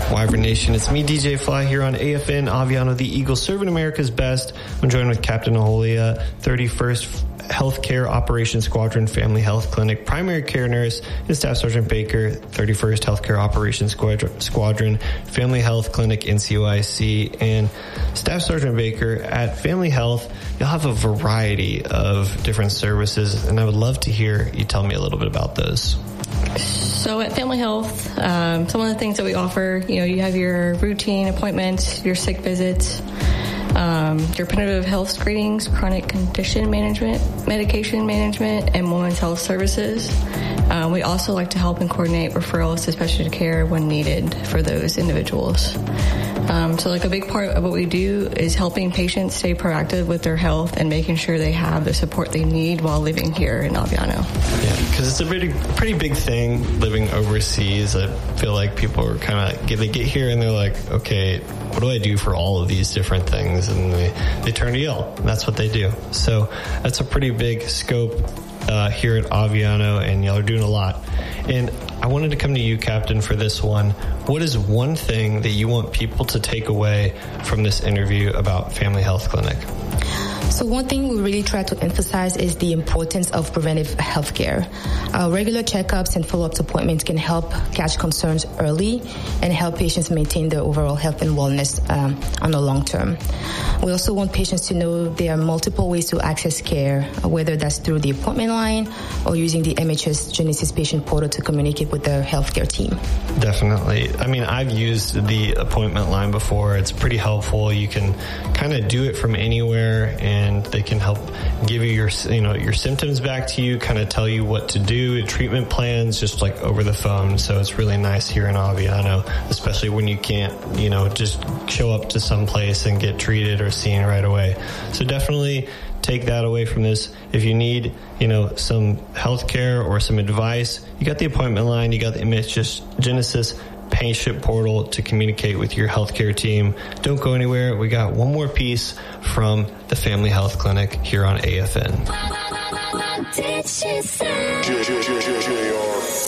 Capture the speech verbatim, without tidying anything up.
Wyvern Nation, it's me, D J Fly, here on A F N Aviano, the Eagle, serving America's best. I'm joined with Captain Aholia, thirty-first Healthcare Operations Squadron Family Health Clinic primary care nurse, and Staff Sergeant Baker, thirty-first Healthcare Operations Squadron Family Health Clinic N C O I C. And Staff Sergeant Baker, at Family Health, you'll have a variety of different services, and I would love to hear you tell me a little bit about those. So at Family Health, um, some of the things that we offer, you know, you have your routine appointments, your sick visits, um, your preventative health screenings, chronic condition management, medication management, and women's health services. Um, we also like to help and coordinate referrals to specialty care when needed for those individuals. Um, so like a big part of what we do is helping patients stay proactive with their health and making sure they have the support they need while living here in Aviano. Yeah, because it's a pretty, pretty big thing living overseas. I feel like people are kind of, they get here and they're like, okay, what do I do for all of these different things? And they, they turn to y'all. That's what they do. So that's a pretty big scope uh, here at Aviano, and y'all are doing a lot. And I wanted to come to you, Captain, for this one. What is one thing that you want people to take away from this interview about Family Health Clinic? So one thing we really try to emphasize is the importance of preventive health care. Uh, regular checkups and follow-up appointments can help catch concerns early and help patients maintain their overall health and wellness um, on the long term. We also want patients to know there are multiple ways to access care, whether that's through the appointment line or using the M H S Genesis patient portal to communicate with their healthcare team. Definitely. I mean, I've used the appointment line before. It's pretty helpful. You can kind of do it from anywhere, and they can help give you your, you know, your symptoms back to you, kind of tell you what to do, treatment plans, just like over the phone. So it's really nice here in Aviano, especially when you can't, you know, just show up to some place and get treated or seen right away. So definitely take that away from this. If you need, you know, some health care or some advice, you got the appointment line, you got the M H S Genesis patient portal to communicate with your healthcare team. Don't go anywhere. We got one more piece from the Family Health Clinic here on A F N. What did she say?